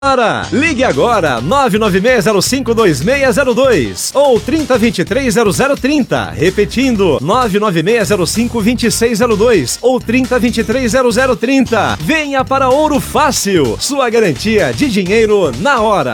Ligue agora 996052602 ou 30230030. Repetindo, 996052602 ou 30230030. Venha para Ouro Fácil, sua garantia de dinheiro na hora.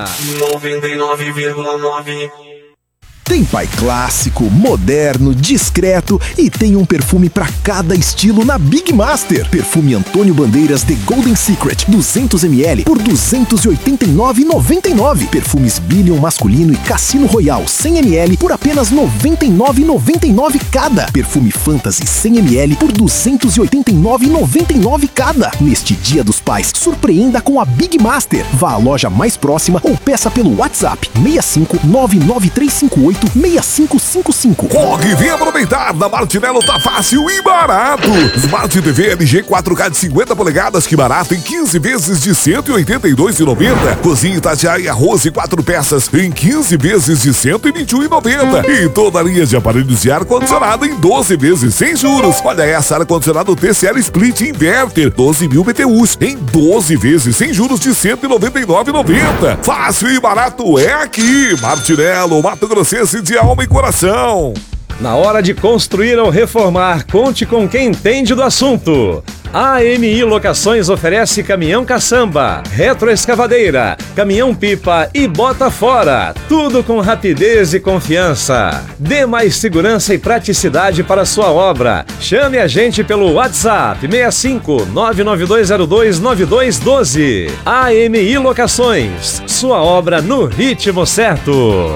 99,9. Tem pai clássico, moderno, discreto e tem um perfume pra cada estilo na Big Master. Perfume Antônio Bandeiras The Golden Secret 200ml por R$ 289,99. Perfumes Billion masculino e Cassino Royal 100ml por apenas R$ 99,99 cada. Perfume Fantasy 100ml por R$ 289,99 cada. Neste Dia dos Pais, surpreenda com a Big Master. Vá à loja mais próxima ou peça pelo WhatsApp 6599358 6555. Corre, vem aproveitar! Na Martinello tá fácil e barato! Smart TV LG 4K de 50 polegadas, que barato, em 15 vezes de R$ 182,90. Cozinha Itatiaia arroz e 4 peças em 15 vezes de R$ 121,90. E toda a linha de aparelhos de ar-condicionado em 12 vezes sem juros. Olha essa, ar-condicionado TCL Split Inverter 12.000 BTUs em 12 vezes sem juros de R$ 199,90. Fácil e barato é aqui! Martinello, Mato Grossense de alma e coração. Na hora de construir ou reformar, conte com quem entende do assunto. A AMI Locações oferece caminhão caçamba, retroescavadeira, caminhão pipa e bota fora. Tudo com rapidez e confiança. Dê mais segurança e praticidade para sua obra. Chame a gente pelo WhatsApp 65 992029212. AMI Locações, sua obra no ritmo certo.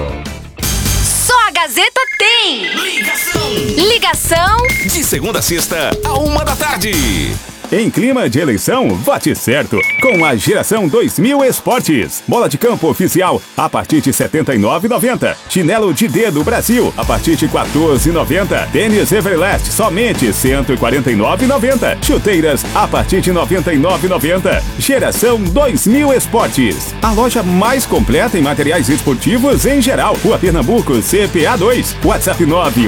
Gazeta tem ligação de segunda a sexta à 1h da tarde. Em clima de eleição, vote certo com a Geração 2000 Esportes. Bola de campo oficial a partir de R$ 79,90. Chinelo de dedo Brasil a partir de R$ 14,90. Tênis Everlast somente R$ 149,90. Chuteiras a partir de R$ 99,90. Geração 2000 Esportes. A loja mais completa em materiais esportivos em geral. Rua Pernambuco, CPA 2. WhatsApp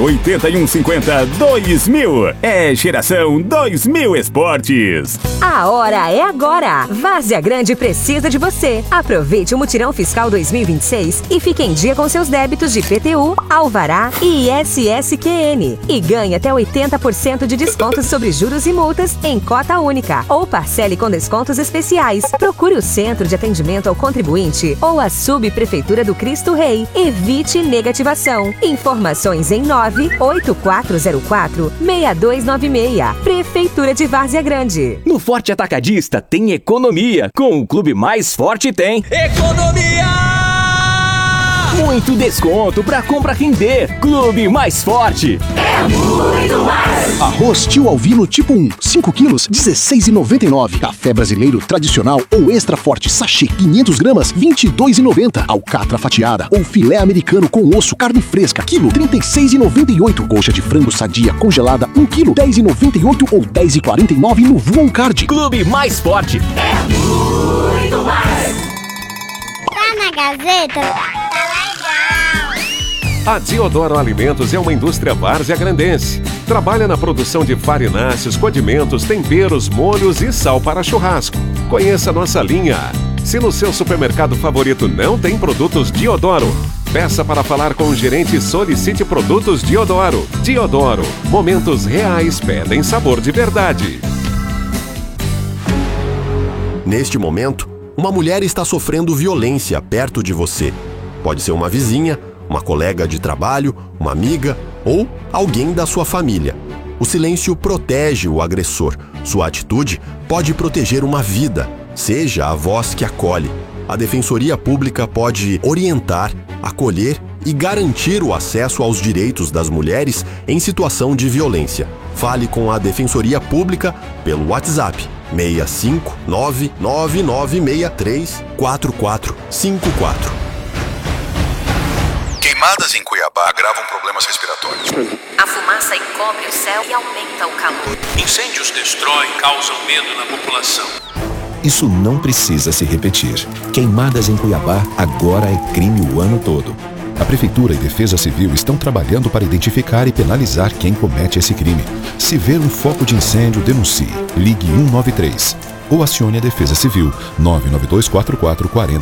981502000. É Geração 2000 Esportes. A hora é agora. Várzea Grande precisa de você. Aproveite o Mutirão Fiscal 2026 e fique em dia com seus débitos de IPTU, Alvará e ISSQN. E ganhe até 80% de descontos sobre juros e multas em cota única. Ou parcele com descontos especiais. Procure o Centro de Atendimento ao Contribuinte ou a Subprefeitura do Cristo Rei. Evite negativação. Informações em 98404-6296. Prefeitura de Várzea Grande. No Forte Atacadista tem economia. Com o Clube Mais Forte tem economia! Muito desconto pra compra render. Clube Mais Forte é muito mais. Arroz Tio Alvino tipo 1, 5 quilos, R$16,99. Café brasileiro tradicional ou extra forte sachê, 500 gramas, R$22,90. Alcatra fatiada ou filé americano com osso, carne fresca, quilo, R$36,98. Coxa de frango sadia congelada, 1 quilo, R$10,98 ou R$10,49 no Voon Card. Clube Mais Forte é muito mais. Tá na Gazeta? A Diodoro Alimentos é uma indústria várzea-grandense. Trabalha na produção de farináceos, condimentos, temperos, molhos e sal para churrasco. Conheça nossa linha. Se no seu supermercado favorito não tem produtos Diodoro, peça para falar com o gerente e solicite produtos Diodoro. Diodoro, momentos reais pedem sabor de verdade. Neste momento, uma mulher está sofrendo violência perto de você. Pode ser uma vizinha, uma colega de trabalho, uma amiga ou alguém da sua família. O silêncio protege o agressor. Sua atitude pode proteger uma vida. Seja a voz que acolhe. A Defensoria Pública pode orientar, acolher e garantir o acesso aos direitos das mulheres em situação de violência. Fale com a Defensoria Pública pelo WhatsApp 65 999634454. Queimadas em Cuiabá agravam problemas respiratórios. A fumaça encobre o céu e aumenta o calor. Incêndios destroem e causam medo na população. Isso não precisa se repetir. Queimadas em Cuiabá agora é crime o ano todo. A Prefeitura e Defesa Civil estão trabalhando para identificar e penalizar quem comete esse crime. Se ver um foco de incêndio, denuncie. Ligue 193. ou acione a Defesa Civil 99244 40